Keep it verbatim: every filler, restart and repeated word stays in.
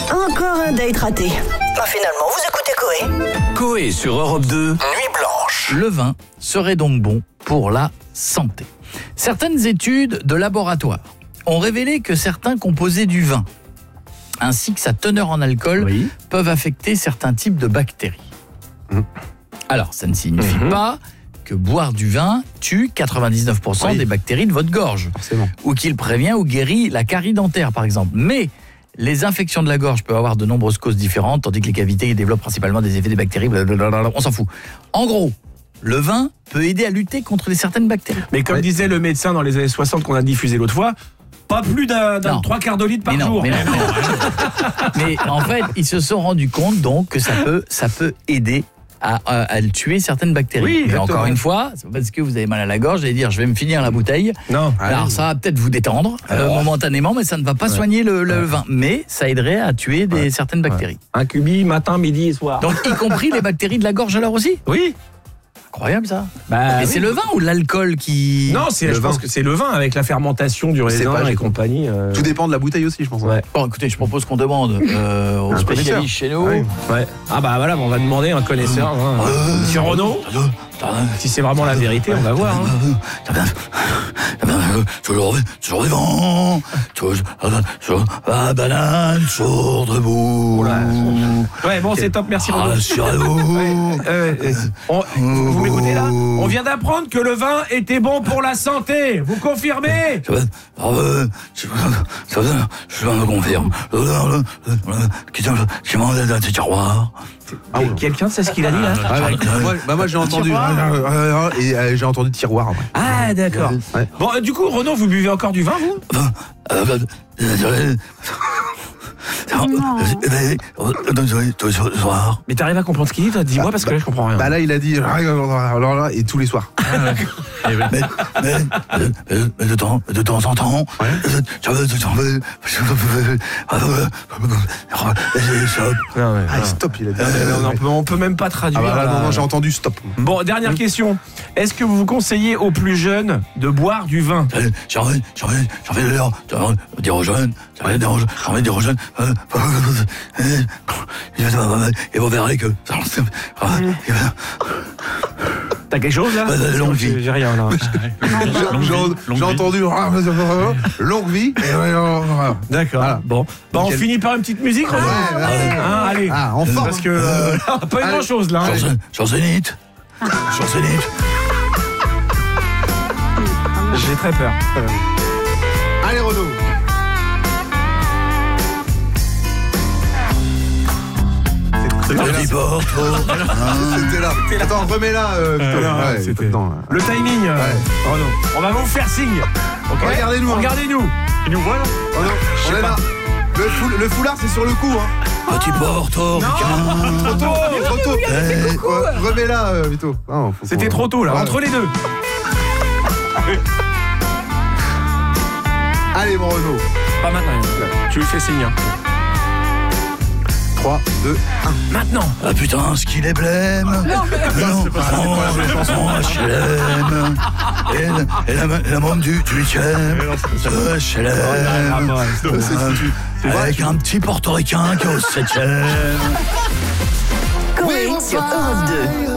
Encore un date raté. Ah, finalement, vous écoutez Coé. Coé sur Europe deux, Nuit Blanche. Le vin serait donc bon pour la santé. Certaines études de laboratoire ont révélé que certains composés du vin, ainsi que sa teneur en alcool, oui. peuvent affecter certains types de bactéries. Mmh. Alors, ça ne signifie mmh. pas que boire du vin tue quatre-vingt-dix-neuf pour cent oui. des bactéries de votre gorge. Forcément. Ou qu'il prévient ou guérit la carie dentaire, par exemple. Mais les infections de la gorge peuvent avoir de nombreuses causes différentes, tandis que les cavités développent principalement des effets des bactéries, blablabla, on s'en fout. En gros, le vin peut aider à lutter contre les certaines bactéries. Mais comme ouais. disait le médecin dans les années soixante qu'on a diffusé l'autre fois, pas plus d'un, d'un trois quarts de litre par mais non, jour. Mais, non, mais, non. mais en fait, ils se sont rendus compte donc que ça peut, ça peut aider à, à, à tuer certaines bactéries. Oui, mais encore une fois, c'est pas parce que vous avez mal à la gorge, vous allez dire je vais me finir la bouteille. Non. Alors ça va peut-être vous détendre euh, momentanément, mais ça ne va pas ouais. soigner le, le ouais. vin. Mais ça aiderait à tuer des, ouais. certaines bactéries. Ouais. Un cubi matin, midi et soir. Donc y compris les bactéries de la gorge alors aussi ? Oui. Incroyable ça. Bah, mais oui. c'est le vin ou l'alcool qui... Non, c'est, je vin. pense que c'est le vin avec la fermentation du raisin et compagnie. Euh... Tout dépend de la bouteille aussi, je pense. Ouais. Bon, écoutez, je propose qu'on demande euh, aux spécialistes chez nous. Ouais. ouais. Ah bah voilà, on va demander à un connaisseur. Hein. Euh, Monsieur Renaud, si c'est vraiment la vérité, on va voir. Hein. Toujours, toujours vivant, toujours, la banane, toujours debout. Ouais, bon, c'est top, merci Renaud. Rassurez-vous. Ouais, euh, on, vous m'écoutez là ? On vient d'apprendre que le vin était bon pour la santé. Vous confirmez ? Je le confirme. Qui m'en donne un petit tiroir. Ah, quelqu'un sait ce qu'il a dit là ? ah, ouais. moi, bah moi j'ai entendu et euh, j'ai entendu tiroir. Ouais. Ah d'accord. Ouais. Bon euh, du coup Renaud, vous buvez encore du vin vous ? Mais t'arrives à comprendre ce qu'il dit toi ? Dis-moi parce que là je comprends rien. Bah là il a dit alors là et tous les soirs. mais, mais, mais, mais de temps de temps en temps. Ouais. Ah stop il a dit. On, on, peut, on peut même pas traduire. Ah bah là, non non j'ai entendu stop. Bon dernière question. Est-ce que vous vous conseillez aux plus jeunes de boire du vin ? J'ai envie, j'ai envie, j'ai envie de dire, dire aux jeunes, j'ai envie de dire aux jeunes, j'ai envie de dire aux jeunes, et vous verrez que. T'as quelque chose là ? euh, Longue vie. J'ai rien là. J'ai, j'ai entendu longue vie. D'accord. Voilà. Bon, bah, on finit par une petite musique. Ah, ouais, ouais, ouais. Hein, allez. Ah, enfin. Parce que euh, pas une grand chose là. Hein. Chanzénite. Chanzénite. J'ai très peur. Allez Renaud. Petit Porto. C'était là. Attends, remets-la. Euh, euh, ouais, c'était dedans, le timing. Euh, ouais. Oh non. On va vous faire signe. Okay. Regardez-nous. Regardez-nous. Il nous voit là ? Oh non. On est là. Le, foul, le foulard, c'est sur le cou. Hein. Petit Porto. Trop tôt. Trop tôt. Eh, remets-la, euh, Vito. Non, c'était trop tôt là. Ouais. Entre les deux. Allez, mon Renaud. Pas maintenant. Tu lui fais signe. trois, deux, un. Maintenant. Ah putain, ce qu'il est blême. Non, non, c'est pas ça. Non, H L M. Et la, la, la membre du huitième. De H L M. Avec un petit portoricain qui est au septième. Coé sur Europe deux.